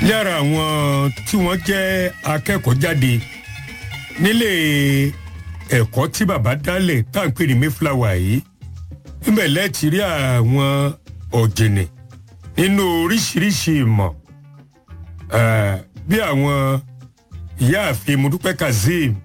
lára àwọn tí wọ́n jẹ́ akẹ́kọ̀ọ́ jáde nílé ẹ̀kọ́ tí bàbá dálẹ̀ tá à ń pè ní Mayflower yìí níbẹ̀ lẹ́ẹ̀tì rí àwọn ọ̀jìnì nínú oríṣiríṣi ìmọ̀ bí àwọn ìyáàfin Modúpẹ́ Kazeem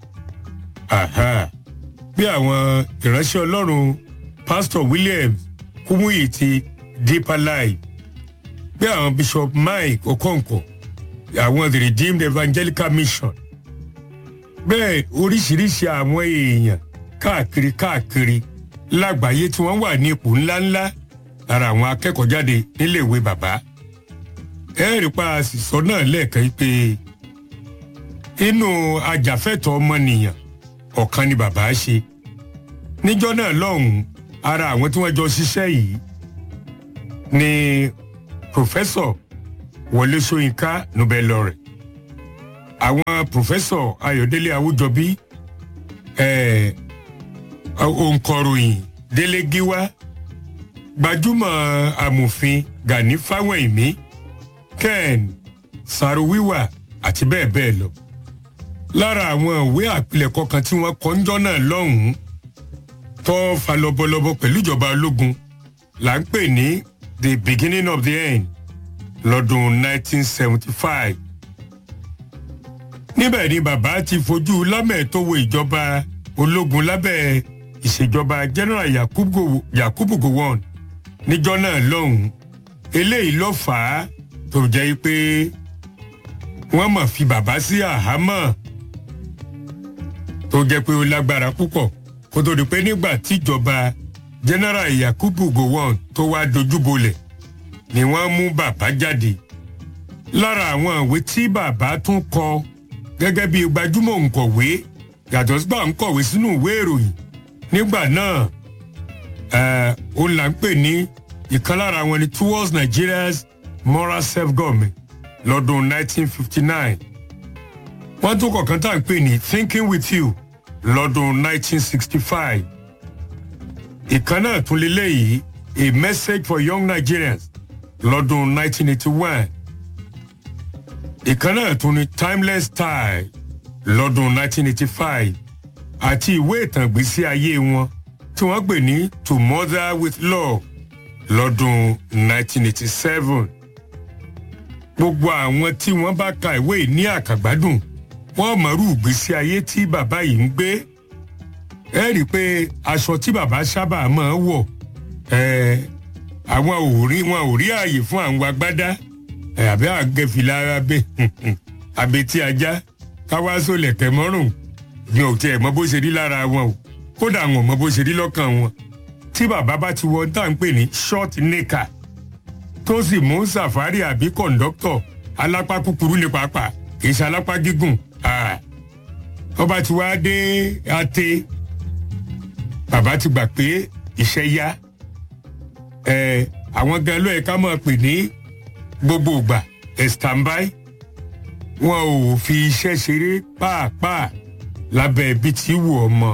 bí àwọn ìránṣẹ́ Ọlọ́run Pastor Williams Kumuyi ti Deeper Life bí àwọn Bishop Mike Okonkwo àwọn The Redeemed Evangelical Mission bẹ́ẹ̀ oríṣiríṣi àwọn èèyàn káàkiri lágbàáyé tí wọ́n wà ní ipò ńláńlá lára àwọn akẹ́kọ̀ọ́ jáde níléèwé bàbá ẹ̀rí pa àṣìṣọ́ náà lẹ́ẹ̀kan pé inú ajàfẹ́tọ̀ọ́ ọmọnìyàn ọ̀kan ni bàbá ṣe níjọ́ náà lọ́hùn-ún ara àwọn tí wọ́n jọ ṣiṣẹ́ yìí ni Professor Wọlé Ṣóyínká Nobel laureate àwọn Professor Ayọ̀délé Awújọbí òǹkọ̀ròyìn Délé Gíwá gbajúmọ̀ amòfin Gani Fáwẹ̀hìnmí Ken Saro-Wiwa àti bẹ́ẹ̀ bẹ́ẹ̀ lọ lára àwọn ìwé àpilẹ̀kọ kan tí wọ́n kọ ńjọ́ náà lọ́hùn-ún tó fa lọ́bọ̀lọ́bọ̀ pẹ̀lú ìjọba ológun là ń pè ní The Beginning of the End lọ́dún 1975 níbẹ̀ ni bàbá ti fojú lámẹ̀tọ́wọ́ ìjọba ológun lábẹ́ ìṣèjọba General Yakubu Gowon níjọ́ náà lọ́hùn-ún eléyìí ló fà á tó jẹ́ pé wọ́n mọ̀ fi bàbá sí àhámọ́ tó jẹ́ pé ó lágbára púpọ̀ kó tó di pé nígbà tíjọba General Yakubu Gowon tó wá dojúbolẹ̀ ni wọ́n mú bàbá jáde lára àwọn ìwé tí bàbá tún kọ gẹ́gẹ́ bí gbajúmọ̀ òǹkọ̀wé yàtọ̀ sí bá ń kọ̀wé sínú ìwé ìròyìn nígbà náà ó là ń pè ní ìkan lára wọn ni Towards Nigeria's Moral Self-Government lọ́dún 1959 wọ́n tún kọ̀ọ̀kan tá à ń pè ní Thinking with You lọ́dún 1965 ìkan náà tún lélẹ́yìí A Message for Young Nigerians lọ́dún 1981 ìkan náà tún ní Timeless Style lọ́dún 1985 àti ìwé ìtàn ìgbésí ayé wọn tí wọ́n pè ní To Mother with Love lọ́dún 1987 gbogbo àwọn tí wọ́n bá ka ìwé yìí ní àkàgbádùn wọ́n mọ̀rú ìgbésí ayé tí bàbá yìí ń gbé ẹ rí i pé aṣọ tí bàbá sábà máa ń wọ̀ àwọn wọn ò rí ààyè fún àwọn agbádá àbí àgẹ̀fìlà abetí ajá káwáṣó lẹ̀kẹ̀ mọ́rùn ni ò tiẹ̀ mọ bó ṣe rí lára wọn o kódà wọn ò mọ bó ṣe rí lọ́kàn wọn tí bàbá bá ti wọ tá à ń pè ní short nika tó sì mú sàfárì àbí kọ̀ǹdọ́tọ̀ alápá kúkúrú ní pàápàá kì í ṣe alápá gígùn ọba tí wàá dé àtẹ bàbá ti gbà pé iṣẹ́ yá àwọn gan ló yẹ ká máa pè ní gbogbo ìgbà standby wọn ò fi iṣẹ́ ṣeré pàápàá lábẹ́ ibi tí wù ọmọ.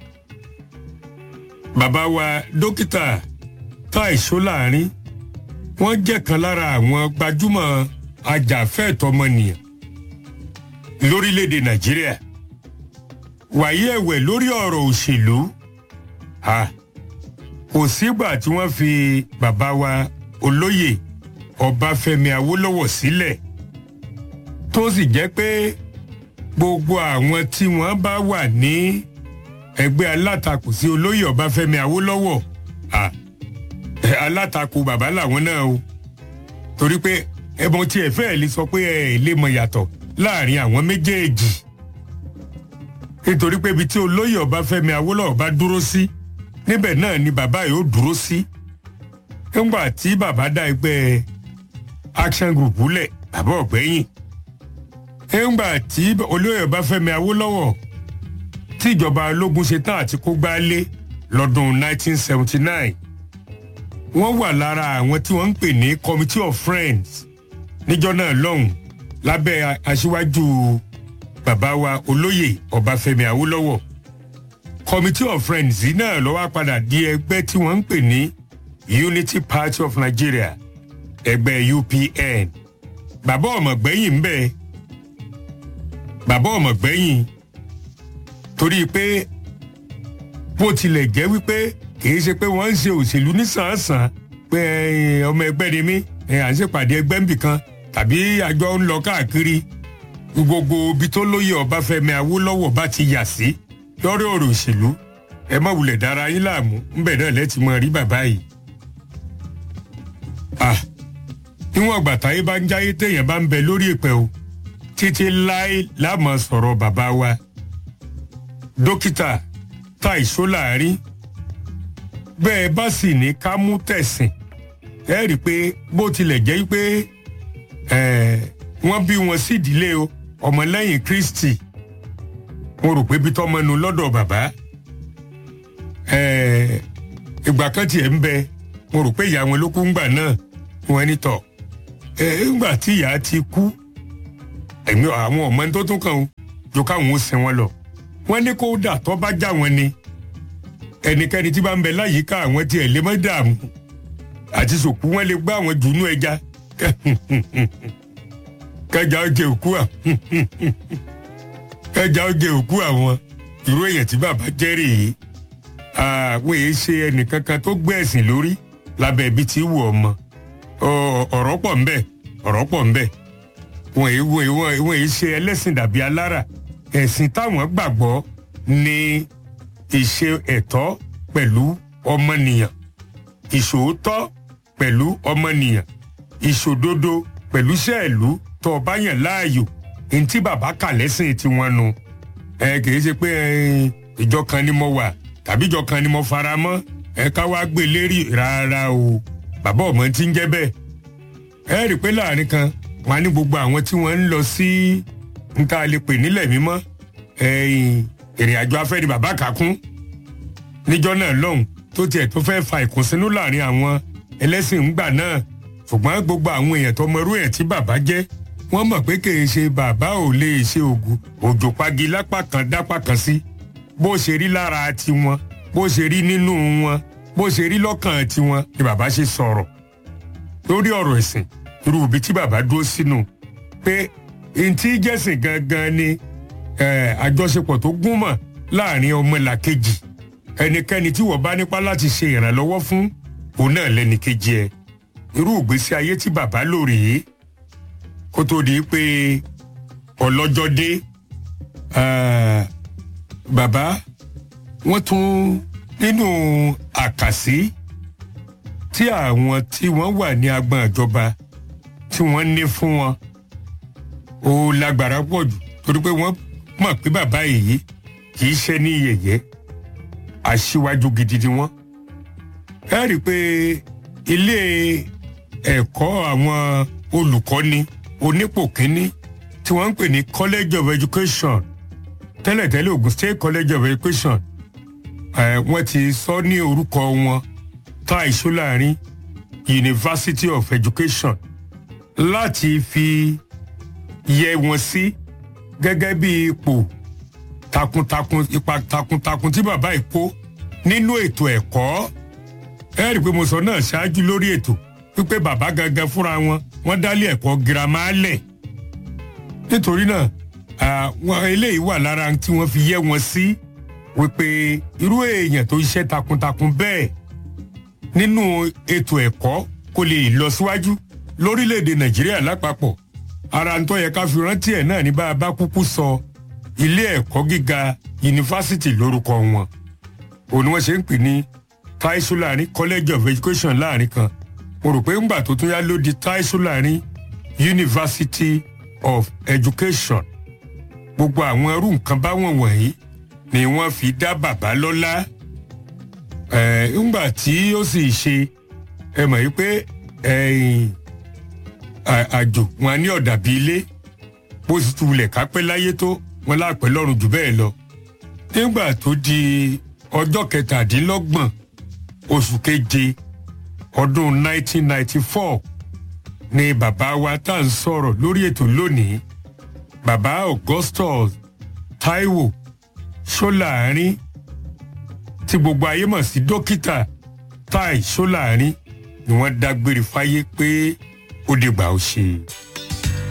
bàbá wa dókítà Táì Ṣóláàrin wọ́n jẹ́ kan lára àwọn gbajúmọ̀ ajàfẹ́ẹ̀tọ́ ọmọnìyàn lórílẹ̀‐èdè Nàìjíríà wàyí ẹ̀wẹ̀ lórí ọ̀rọ̀ òṣèlú kò sígbà tí wọ́n fi bàbá wa olóyè Ọbáfẹ́mi Awólọ́wọ̀ sílẹ̀ tó sì jẹ́ pé gbogbo àwọn tí wọ́n bá wà ní ẹgbẹ́ alátakò sí olóyè Ọbáfẹ́mi Awólọ́wọ̀ alátakò bàbá làwọn náà o torí pé ẹ̀bùn tí ẹ fẹ́ lè sọ pé ẹ lè mọ yàtọ̀ láàrin àwọn méjèèjì nítorí pé ibi tí olóyè Ọbáfẹ́mi Awólọ́wọ̀ bá dúró sí níbẹ̀ náà ni bàbá yóò dúró sí nígbà tí bàbá dá ẹgbẹ́ Action Group lẹ̀ bàbá ọ̀gbẹ́yìn nígbà tí olóyè Ọbáfẹ́mi Awólọ́wọ̀ tí ìjọba ológun ṣe tán àti kó gbálé lọ́dún 1979 wọ́n wà lára àwọn tí wọ́n ń pè ní Committee of Friends níjọ́ náà lọ́hùn lábẹ́ aṣíwájú bàbá wa olóyè Ọbáfẹ́mi Awólọ́wọ̀ Committee of Friends yìí náà ló wá padà di ẹgbẹ́ tí wọ́n ń pè ní Unity Party of Nigeria ẹgbẹ́ UPN bàbá ọmọ gbẹ̀yìn ń bẹ bàbá ọmọ gbẹ̀yìn torí pé bó tilẹ̀ jẹ́ wípé kìí ṣe pé wọ́n ń ṣe òṣèlú nísànsàn pé ọmọ ẹgbẹ́ ni mí à ń ṣèpàdé ẹgbẹ́ ń bì kan tàbí àjọ ń lọ káàkiri gbogbo ibi tó lóye Ọbáfẹ́mi Awólọ́wọ̀ bá ti yà sí lórí ọ̀rọ̀ òṣèlú ẹ má wulẹ̀ dára yín láàmú ńbẹ̀ náà lẹ́tì mọ́ rí bàbá yìí. níwọ̀n ìgbà táyé bá ń jáyé téèyàn bá ń bẹ lórí ìpẹ́ o títí láé láàmú sọ̀rọ̀ bàbá wa dókítà Táì Sólàárí bẹ́ẹ̀ bá sì ní ká mú tẹ̀sìn ẹ rí i pé bó tilẹ̀ jẹ́ pé wọ́n bí wọn sí ìdílé o ọmọlẹ́yìn Kristi mo rò pé bí tọ́mọnu lọ́dọ̀ bàbá ìgbà kan tiẹ̀ ń bẹ mo rò pé ìyá wọn ló kú ńgbà náà wọn ní tọ̀ ńgbà tí ìyá ti kú ẹ̀mí àwọn ọmọ tó tún kàn ó jọ káwọn ó sin wọn lọ wọ́n ní kó dà tó bá já wọn ni ẹnikẹ́ni tí bá ń bẹ láyìíká àwọn tiẹ̀ lè má dààmú àti sòkú wọn lè gbá àwọn jùnú ẹja kẹjà ọjẹ òkú kẹjà ọjẹ òkú àwọn irú èèyàn tí bàbá jẹ́ rèé àwọn èyí ṣe ẹnìkankan tó gbé ẹ̀sìn lórí lábẹ́ ibi tí wù ọmọ ọ̀rọ̀ pọ̀ ńbẹ ọ̀rọ̀ pọ̀ ńbẹ wọn èyí ṣe ẹlẹ́sìn dàbí alára ẹ̀sìn táwọn gbàgbọ́ ní ìṣe ẹ̀tọ́ pẹ̀lú ọmọnìyàn ìṣòótọ́ pẹ̀lú ọmọnìyàn ìṣòdodo pẹ̀lú sẹ́ẹ̀lú tó o bá yàn láàyò ní tí bàbá kà lẹ́sìn tiwọn nu kì í ṣe pé ìjọ kan ni mo wà tàbí ìjọ kan ni mo fara mọ́ ká wá gbé lérí rárá o bàbá ọmọ tí ń jẹ́ bẹ́ẹ̀ rí i pé láàrin kan wọn á ní gbogbo àwọn tí wọ́n ń lọ sí nǹkan lè pè nílẹ̀ mímọ́ ìrìn àjò afẹ́ ni bàbá kà kún níjọ́ náà lọ́hùn tó tiẹ̀ tó fẹ́ fa ìkùnsínú láàrin àwọn ẹlẹ́sìn ńgbà náà ṣùgbọ́n gbogbo àwọn èèyàn tó mọrú ẹ̀ tí bàbá jẹ́ wọ́n mọ̀ pé kì í ṣe bàbá ò lè ṣe ògùn òjò pagi lápá kan dápá kan sí bó ṣe rí lára tiwọn bó ṣe rí nínú wọn bó ṣe rí lọ́kàn tiwọn ni bàbá ṣe sọ̀rọ̀ lórí ọ̀rọ̀ ẹ̀sìn irú ibi tí bàbá dúró sínú pé ntí jẹ́sìn gangan ni àjọṣepọ̀ tó gúnmọ̀ láàrin ọmọlàkejì ẹnikẹ́ni tí wọ́n bá nípa láti ṣe ìrànlọ́wọ́ fún òun náà lẹ́nìkejì ẹ̀ irú ìgbésí ayé tí bàbá lò rèé kó tó di pé ọlọ́jọ́ dé bàbá wọ́n tún nínú àkàsí tí àwọn tí wọ́n wà ní agbọ̀n ìjọba tí wọ́n ní fún wọn ó lágbára pọ̀ jù torí pé wọ́n mọ̀ pé bàbá yìí kì í ṣe ní yẹ̀yẹ́ aṣíwájú gidi ni wọ́n. ẹ rí i pé ilé ẹ̀kọ́ àwọn olùkọ́ni onípò kínní tí wọ́n ń pè ní College of Education tẹ́lẹ̀tẹ́lẹ̀ Ogun State College of Education wọ́n ti sọ ní orúkọ wọn Táì Sólàárí University of Education láti fi yẹ wọn sí gẹ́gẹ́ bí ipò ipa takuntakun tí bàbá yìí kó nínú ètò ẹ̀kọ́ ẹ rí i pé mo sọ náà ṣáájú lórí ètò wípé bàbá gangan fúnra wọn wọ́n dálé ẹ̀kọ́ girama lẹ̀ nítorí náà àwọn eléyìí wà lára tí wọ́n fi yẹ wọn sí wípé irú èèyàn tó ṣiṣẹ́ takuntakun bẹ́ẹ̀ nínú ètò ẹ̀kọ́ kó lè lọ síwájú lórílẹ̀‐èdè Nàìjíríà lápapọ̀ ara ń tó yẹ ká fi rántí ẹ̀ náà ní bá a bá kúkú sọ ilé ẹ̀kọ́ gíga yunifásitì lórúkọ wọn òun ni wọ́n ṣe ń pè ní Táì Sólàárí College of Education láàrin kan mo rò pé ńgbà tó tún yá ló di Táì Sólàárí University of Education gbogbo àwọn irú nǹkan báwọn wọ̀nyí ni wọ́n fi dá bàbá lọ́lá ńgbà tí ó sì ṣe ẹ mọ̀ yìí pé àjò wọn ní ọ̀dà bíi ilé bó sì tulẹ̀ kápẹ́ láyé tó wọn láàpẹ́ lọ́rùn jù bẹ́ẹ̀ lọ. nígbà tó di ọjọ́ 17 oṣù keje ọdún 1994 ni bàbá wa tá à ń sọ̀rọ̀ lórí ètò lónìí bàbá Augustus Táíwò Sólàárí tí gbogbo ayé mọ̀ sí dókítà Táì Sólàárí ni wọ́n dágbére fáyé pé ó dìgbà ó ṣe.